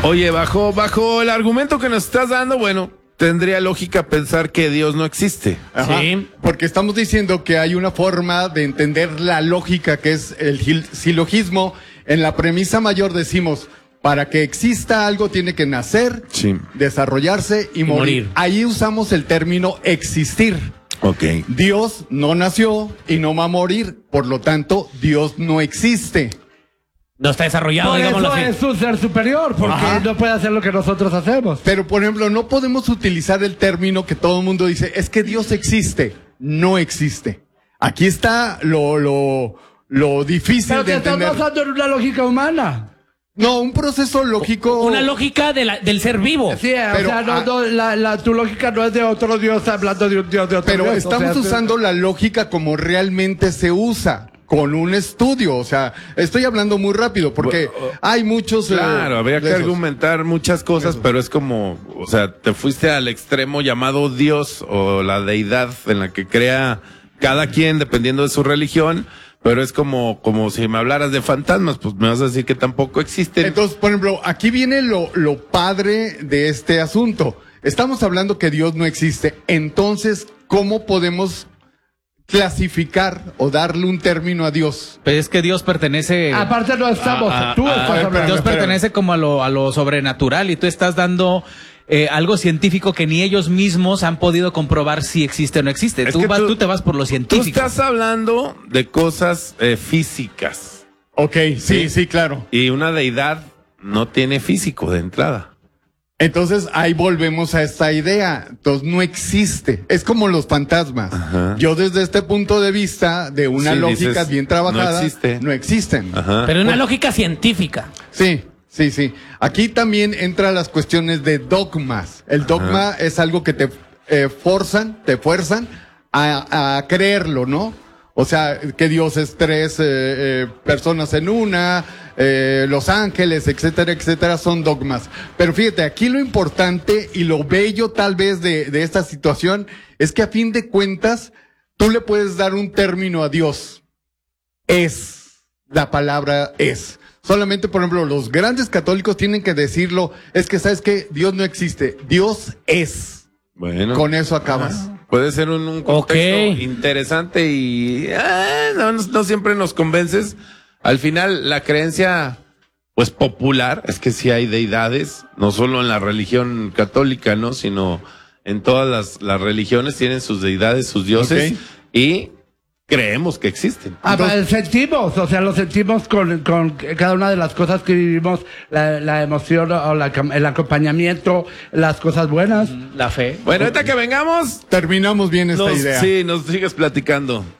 Oye, bajo el argumento que nos estás dando, bueno, tendría lógica pensar que Dios no existe. Ajá, sí. Porque estamos diciendo que hay una forma de entender la lógica que es el silogismo. En la premisa mayor decimos, para que exista algo tiene que nacer, sí, desarrollarse y morir. Ahí usamos el término existir. Okay. Dios no nació y no va a morir, por lo tanto, Dios no existe. No está desarrollado, por digámoslo eso así. es un ser superior, porque no puede hacer lo que nosotros hacemos. Pero, por ejemplo, no podemos utilizar el término que todo el mundo dice, es que Dios existe. No existe. Aquí está lo difícil pero de entender. Pero te estás basando en una lógica humana. No, un proceso lógico. Una lógica del ser vivo. Sí, pero, o sea, tu lógica no es de otro Dios hablando de un Dios de otro pero Dios. Pero estamos usando la lógica como realmente se usa. Con un estudio, o sea, estoy hablando muy rápido porque hay muchos... Claro, habría que argumentar muchas cosas, pero es como, o sea, te fuiste al extremo llamado Dios o la deidad en la que crea cada quien dependiendo de su religión, pero es como si me hablaras de fantasmas, pues me vas a decir que tampoco existen. Entonces, por ejemplo, aquí viene lo padre de este asunto. Estamos hablando que Dios no existe, entonces, ¿cómo podemos clasificar o darle un término a Dios? Pues es que Dios pertenece... Aparte no estamos, tú estás hablando. Dios pertenece como a lo sobrenatural y tú estás dando algo científico que ni ellos mismos han podido comprobar si existe o no existe. Tú te vas por lo científico. Tú estás hablando de cosas físicas. Ok, sí, claro. Y una deidad no tiene físico de entrada. Entonces ahí volvemos a esta idea. Entonces no existe. Es como los fantasmas. Ajá. Yo desde este punto de vista, de una lógica dices, bien trabajada, no existen. Ajá. Pero una lógica científica. Sí. Aquí también entran las cuestiones de dogmas. El dogma es algo que te fuerzan a creerlo, ¿no? O sea, que Dios es tres personas en una, los ángeles, etcétera, etcétera, son dogmas. Pero fíjate, aquí lo importante y lo bello tal vez de esta situación es que a fin de cuentas tú le puedes dar un término a Dios. La palabra es. Solamente, por ejemplo, los grandes católicos tienen que decirlo, es que sabes que Dios no existe, Dios es. Bueno. Con eso acabas. Puede ser un contexto interesante y no siempre nos convences. Al final, la creencia, pues popular, es que sí hay deidades, no solo en la religión católica, ¿no? Sino en todas las religiones tienen sus deidades, sus dioses, y creemos que existen. Sentimos, o sea, lo sentimos con cada una de las cosas que vivimos, la emoción o el acompañamiento, las cosas buenas. La fe. Bueno, ahorita que vengamos, terminamos bien esta idea. Sí, nos sigues platicando.